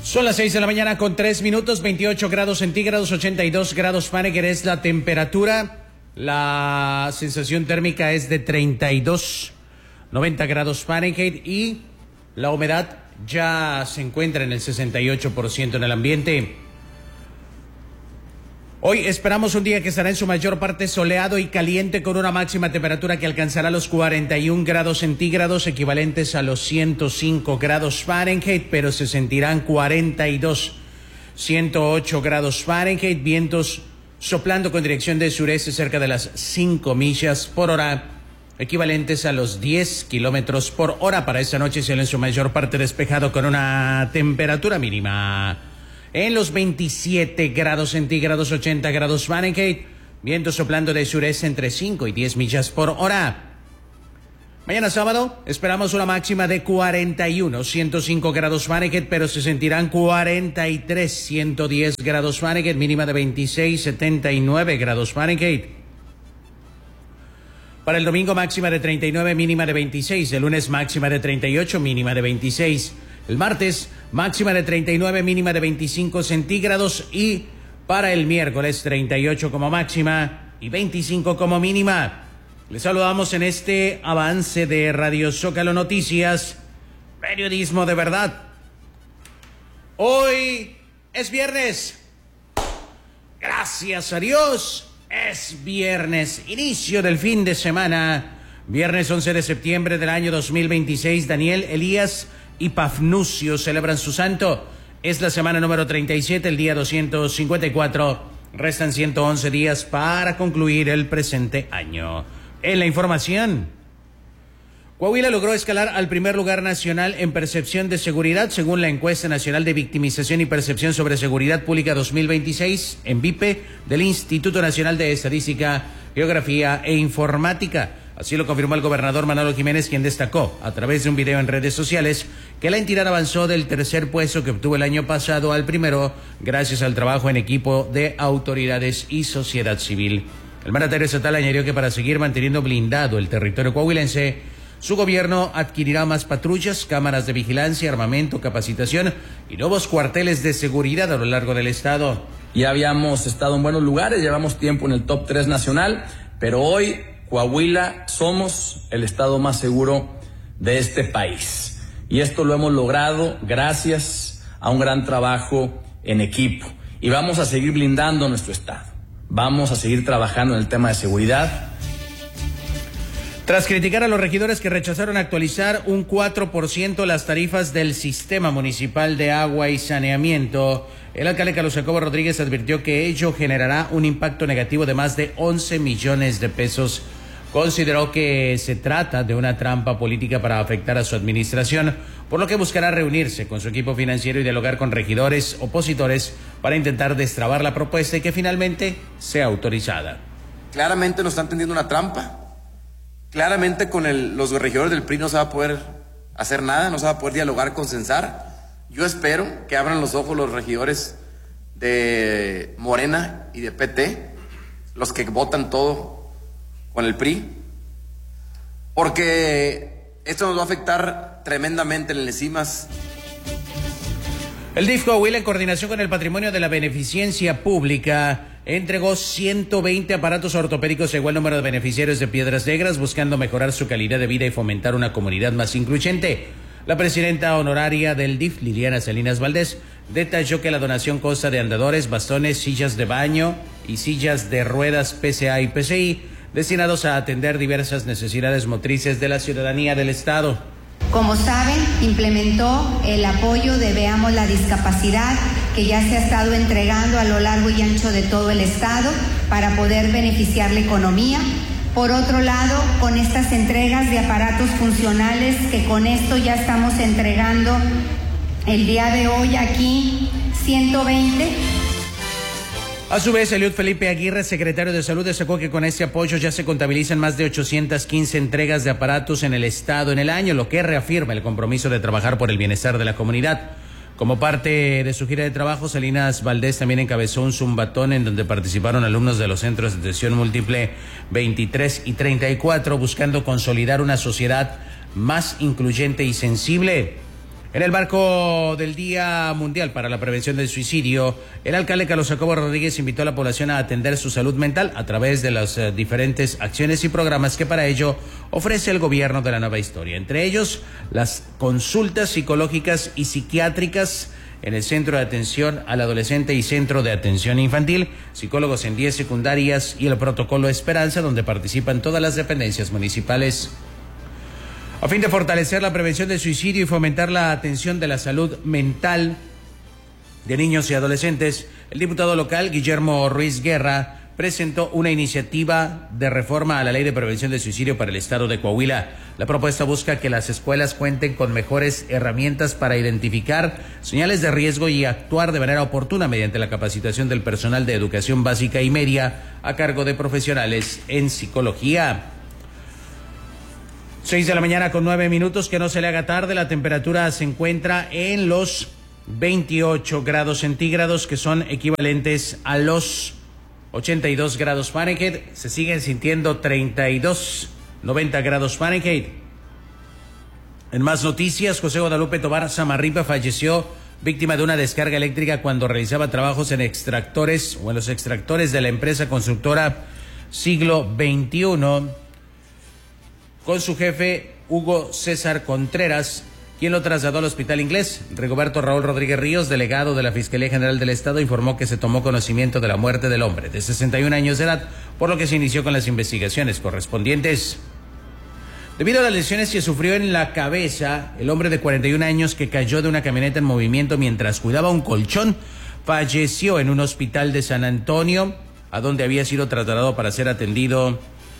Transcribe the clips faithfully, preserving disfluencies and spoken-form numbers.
Son las seis de la mañana con tres minutos, veintiocho grados centígrados, ochenta y dos grados Fahrenheit es la temperatura. La sensación térmica es de treinta y dos, noventa grados Fahrenheit y la humedad ya se encuentra en el sesenta y ocho por ciento en el ambiente. Hoy esperamos un día que estará en su mayor parte soleado y caliente con una máxima temperatura que alcanzará los cuarenta y un grados centígrados, equivalentes a los ciento cinco grados Fahrenheit, pero se sentirán cuarenta y dos, ciento ocho grados Fahrenheit, vientos soplando con dirección de sureste cerca de las cinco millas por hora, equivalentes a los diez kilómetros por hora. Para esta noche cielo en su mayor parte despejado con una temperatura mínima en los veintisiete grados centígrados, ochenta grados Fahrenheit, viento soplando de sureste entre cinco y diez millas por hora. Mañana sábado esperamos una máxima de cuarenta y uno, ciento cinco grados Fahrenheit, pero se sentirán cuarenta y tres, ciento diez grados Fahrenheit, mínima de veintiséis, setenta y nueve grados Fahrenheit. Para el domingo máxima de treinta y nueve, mínima de veintiséis, el lunes máxima de treinta y ocho, mínima de veintiséis. El martes, máxima de treinta y nueve, mínima de veinticinco centígrados y para el miércoles treinta y ocho como máxima y veinticinco como mínima. Les saludamos en este avance de Radio Zócalo Noticias, periodismo de verdad. Hoy es viernes. Gracias a Dios, es viernes, inicio del fin de semana. Viernes once de septiembre del año dos mil veintiséis, Daniel, Elías y Pafnucio celebran su santo. Es la semana número treinta y siete, el día doscientos cincuenta y cuatro. Restan ciento once días para concluir el presente año. En la información, Coahuila logró escalar al primer lugar nacional en percepción de seguridad, según la encuesta nacional de victimización y percepción sobre seguridad pública dos mil veintiséis, en V I P E, del Instituto Nacional de Estadística, Geografía e Informática. Así lo confirmó el gobernador Manolo Jiménez, quien destacó a través de un video en redes sociales que la entidad avanzó del tercer puesto que obtuvo el año pasado al primero gracias al trabajo en equipo de autoridades y sociedad civil. El mandatario estatal añadió que para seguir manteniendo blindado el territorio coahuilense, su gobierno adquirirá más patrullas, cámaras de vigilancia, armamento, capacitación y nuevos cuarteles de seguridad a lo largo del estado. Ya habíamos estado en buenos lugares, llevamos tiempo en el top tres nacional, pero hoy Coahuila somos el estado más seguro de este país. Y esto lo hemos logrado gracias a un gran trabajo en equipo. Y vamos a seguir blindando nuestro estado. Vamos a seguir trabajando en el tema de seguridad. Tras criticar a los regidores que rechazaron actualizar un cuatro por ciento las tarifas del Sistema Municipal de Agua y Saneamiento, el alcalde Carlos Jacobo Rodríguez advirtió que ello generará un impacto negativo de más de once millones de pesos. Consideró que se trata de una trampa política para afectar a su administración, por lo que buscará reunirse con su equipo financiero y dialogar con regidores opositores para intentar destrabar la propuesta y que finalmente sea autorizada. Claramente nos están tendiendo una trampa. Claramente con el, los regidores del P R I no se va a poder hacer nada, no se va a poder dialogar, consensar. Yo espero que abran los ojos los regidores de Morena y de P T, los que votan todo con el P R I, porque esto nos va a afectar tremendamente en las cimas. El D I F Coahuila, en coordinación con el Patrimonio de la Beneficencia Pública, entregó ciento veinte aparatos ortopédicos a igual número de beneficiarios de Piedras Negras, buscando mejorar su calidad de vida y fomentar una comunidad más incluyente. La presidenta honoraria del D I F, Liliana Salinas Valdés, detalló que la donación consta de andadores, bastones, sillas de baño y sillas de ruedas P C A y P C I, destinados a atender diversas necesidades motrices de la ciudadanía del estado. Como saben, implementó el apoyo de Veamos la Discapacidad, que ya se ha estado entregando a lo largo y ancho de todo el estado para poder beneficiar la economía. Por otro lado, con estas entregas de aparatos funcionales, que con esto ya estamos entregando el día de hoy aquí ciento veinte. A su vez, Eliud Felipe Aguirre, secretario de Salud, destacó que con este apoyo ya se contabilizan más de ochocientas quince entregas de aparatos en el estado en el año, lo que reafirma el compromiso de trabajar por el bienestar de la comunidad. Como parte de su gira de trabajo, Salinas Valdés también encabezó un zumbatón en donde participaron alumnos de los centros de atención múltiple veintitrés y treinta y cuatro, buscando consolidar una sociedad más incluyente y sensible. En el marco del Día Mundial para la Prevención del Suicidio, el alcalde Carlos Jacobo Rodríguez invitó a la población a atender su salud mental a través de las uh, diferentes acciones y programas que para ello ofrece el gobierno de la nueva historia. Entre ellos, las consultas psicológicas y psiquiátricas en el Centro de Atención al Adolescente y Centro de Atención Infantil, psicólogos en diez secundarias y el protocolo Esperanza, donde participan todas las dependencias municipales. A fin de fortalecer la prevención del suicidio y fomentar la atención de la salud mental de niños y adolescentes, el diputado local Guillermo Ruiz Guerra presentó una iniciativa de reforma a la Ley de Prevención del Suicidio para el Estado de Coahuila. La propuesta busca que las escuelas cuenten con mejores herramientas para identificar señales de riesgo y actuar de manera oportuna mediante la capacitación del personal de educación básica y media a cargo de profesionales en psicología. Seis de la mañana con nueve minutos, que no se le haga tarde. La temperatura se encuentra en los veintiocho grados centígrados, que son equivalentes a los ochenta y dos grados Fahrenheit. Se siguen sintiendo treinta y dos, noventa grados Fahrenheit. En más noticias, José Guadalupe Tobar Samarripa falleció víctima de una descarga eléctrica cuando realizaba trabajos en extractores o en los extractores de la empresa constructora Siglo veintiuno. Con su jefe Hugo César Contreras, quien lo trasladó al Hospital Inglés. Rigoberto Raúl Rodríguez Ríos, delegado de la Fiscalía General del Estado, informó que se tomó conocimiento de la muerte del hombre de sesenta y un años de edad, por lo que se inició con las investigaciones correspondientes. Debido a las lesiones que sufrió en la cabeza, el hombre de cuarenta y un años que cayó de una camioneta en movimiento mientras cuidaba un colchón, falleció en un hospital de San Antonio, a donde había sido trasladado para ser atendido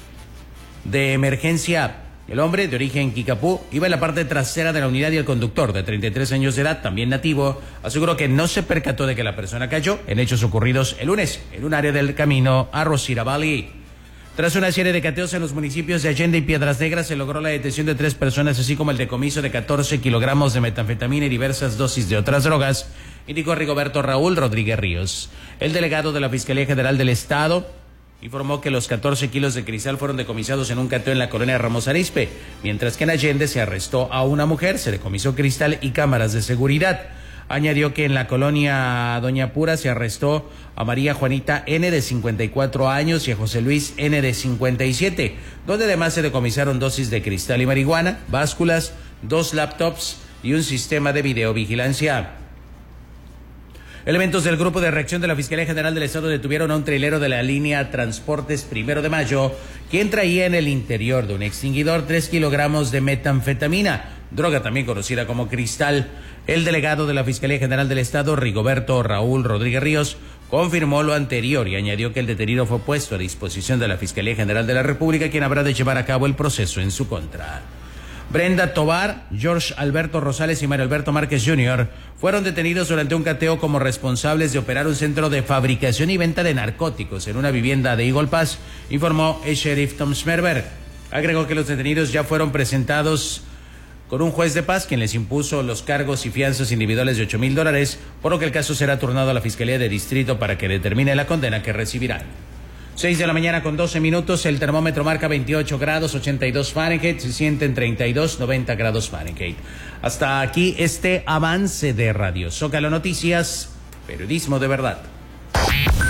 de emergencia. El hombre, de origen Kikapú, iba en la parte trasera de la unidad y el conductor, de treinta y tres años de edad, también nativo, aseguró que no se percató de que la persona cayó en hechos ocurridos el lunes en un área del camino a Rosira Valley. Tras una serie de cateos en los municipios de Allende y Piedras Negras, se logró la detención de tres personas, así como el decomiso de catorce kilogramos de metanfetamina y diversas dosis de otras drogas, indicó Rigoberto Raúl Rodríguez Ríos. El delegado de la Fiscalía General del Estado informó que los catorce kilos de cristal fueron decomisados en un cateo en la colonia Ramos Arizpe, mientras que en Allende se arrestó a una mujer, se decomisó cristal y cámaras de seguridad. Añadió que en la colonia Doña Pura se arrestó a María Juanita N, de cincuenta y cuatro años, y a José Luis N, de cincuenta y siete, donde además se decomisaron dosis de cristal y marihuana, básculas, dos laptops y un sistema de videovigilancia. Elementos del Grupo de Reacción de la Fiscalía General del Estado detuvieron a un trailero de la línea Transportes Primero de Mayo, quien traía en el interior de un extinguidor tres kilogramos de metanfetamina, droga también conocida como cristal. El delegado de la Fiscalía General del Estado, Rigoberto Raúl Rodríguez Ríos, confirmó lo anterior y añadió que el detenido fue puesto a disposición de la Fiscalía General de la República, quien habrá de llevar a cabo el proceso en su contra. Brenda Tobar, George Alberto Rosales y Mario Alberto Márquez junior fueron detenidos durante un cateo como responsables de operar un centro de fabricación y venta de narcóticos en una vivienda de Eagle Pass, informó el sheriff Tom Schmerberg. Agregó que los detenidos ya fueron presentados con un juez de paz, quien les impuso los cargos y fianzas individuales de ocho mil dólares, por lo que el caso será turnado a la Fiscalía de Distrito para que determine la condena que recibirán. Seis de la mañana con doce minutos, el termómetro marca veintiocho grados, ochenta y dos Fahrenheit, se sienten treinta y dos, noventa grados Fahrenheit. Hasta aquí este avance de Radio Zócalo Noticias, periodismo de verdad.